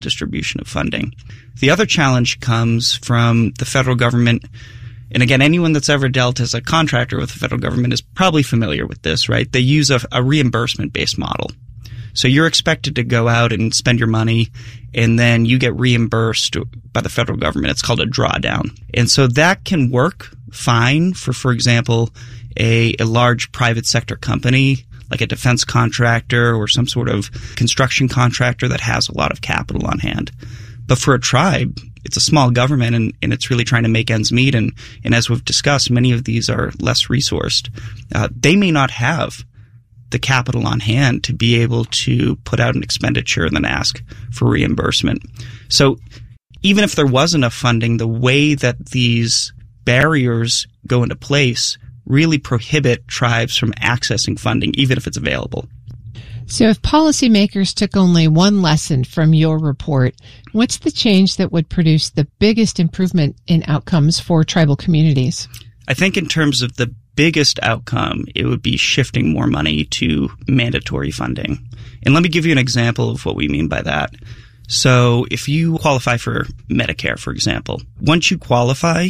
distribution of funding. The other challenge comes from the federal government. And again, anyone that's ever dealt as a contractor with the federal government is probably familiar with this, right? They use a reimbursement-based model. So you're expected to go out and spend your money, and then you get reimbursed by the federal government. It's called a drawdown. And so that can work fine for example, a large private sector company like a defense contractor or some sort of construction contractor that has a lot of capital on hand. But for a tribe, it's a small government and it's really trying to make ends meet. And as we've discussed, many of these are less resourced. They may not have the capital on hand to be able to put out an expenditure and then ask for reimbursement. So even if there was enough funding, the way that these barriers go into place really prohibit tribes from accessing funding, even if it's available. So if policymakers took only one lesson from your report, what's the change that would produce the biggest improvement in outcomes for tribal communities? I think in terms of the biggest outcome, it would be shifting more money to mandatory funding. And let me give you an example of what we mean by that. So if you qualify for Medicare, for example, once you qualify,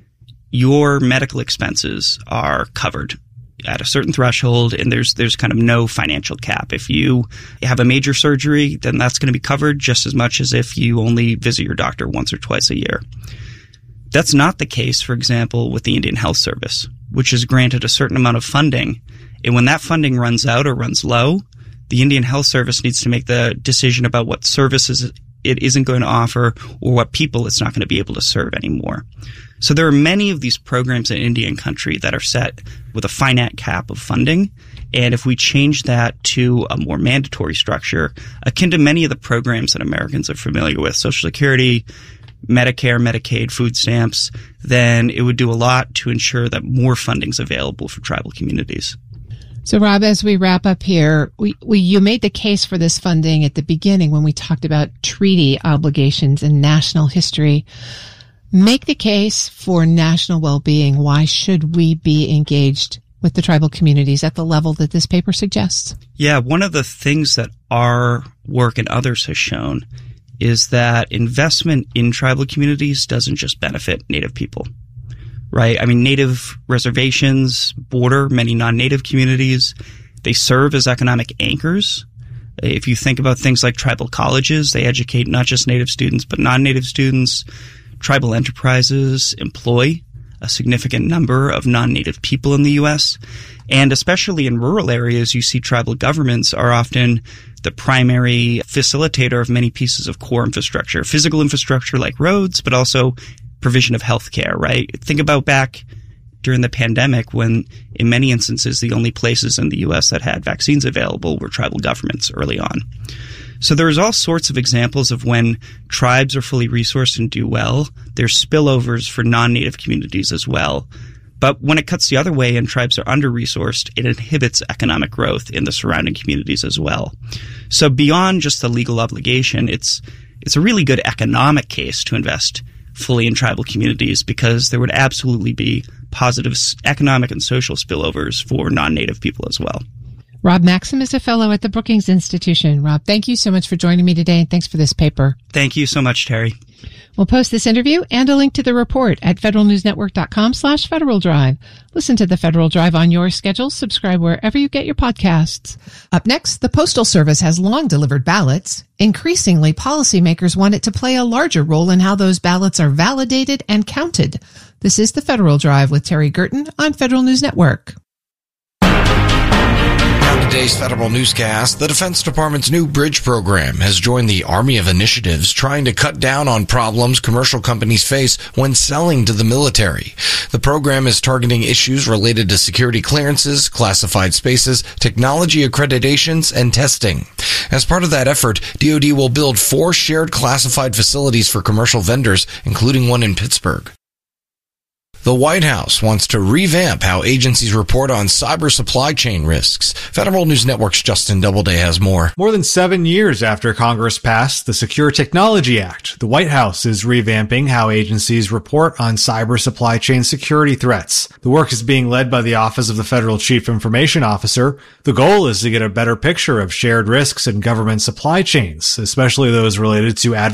your medical expenses are covered at a certain threshold, and there's kind of no financial cap. If you have a major surgery, then that's going to be covered just as much as if you only visit your doctor once or twice a year. That's not the case, for example, with the Indian Health Service, which is granted a certain amount of funding. And when that funding runs out or runs low, the Indian Health Service needs to make the decision about what services it isn't going to offer or what people it's not going to be able to serve anymore. So there are many of these programs in Indian country that are set with a finite cap of funding. And if we change that to a more mandatory structure, akin to many of the programs that Americans are familiar with, Social Security, Medicare, Medicaid, food stamps, then it would do a lot to ensure that more funding is available for tribal communities. So, Rob, as we wrap up here, you made the case for this funding at the beginning when we talked about treaty obligations and national history. Make the case for national well-being. Why should we be engaged with the tribal communities at the level that this paper suggests? Yeah, one of the things that our work and others has shown is that investment in tribal communities doesn't just benefit Native people, right? I mean, Native reservations border many non-Native communities. They serve as economic anchors. If you think about things like tribal colleges, they educate not just Native students, but non-Native students. Tribal enterprises employ a significant number of non-Native people in the U.S., and especially in rural areas, you see tribal governments are often the primary facilitator of many pieces of core infrastructure, physical infrastructure like roads, but also provision of healthcare, right? Think about back during the pandemic when, in many instances, the only places in the U.S. that had vaccines available were tribal governments early on. So there's all sorts of examples of when tribes are fully resourced and do well. There's spillovers for non-Native communities as well. But when it cuts the other way and tribes are under-resourced, it inhibits economic growth in the surrounding communities as well. So beyond just the legal obligation, it's a really good economic case to invest fully in tribal communities because there would absolutely be positive economic and social spillovers for non-Native people as well. Rob Maxim is a fellow at the Brookings Institution. Rob, thank you so much for joining me today, and thanks for this paper. Thank you so much, Terry. We'll post this interview and a link to the report at federalnewsnetwork.com/Federal Drive. Listen to the Federal Drive on your schedule. Subscribe wherever you get your podcasts. Up next, the Postal Service has long delivered ballots. Increasingly, policymakers want it to play a larger role in how those ballots are validated and counted. This is the Federal Drive with Terry Gerton on Federal News Network. On today's Federal Newscast, the Defense Department's new bridge program has joined the army of initiatives trying to cut down on problems commercial companies face when selling to the military. The program is targeting issues related to security clearances, classified spaces, technology accreditations, and testing. As part of that effort, DoD will build 4 shared classified facilities for commercial vendors, including one in Pittsburgh. The White House wants to revamp how agencies report on cyber supply chain risks. Federal News Network's Justin Doubleday has more. More than 7 years after Congress passed the Secure Technology Act, the White House is revamping how agencies report on cyber supply chain security threats. The work is being led by the Office of the Federal Chief Information Officer. The goal is to get a better picture of shared risks in government supply chains, especially those related to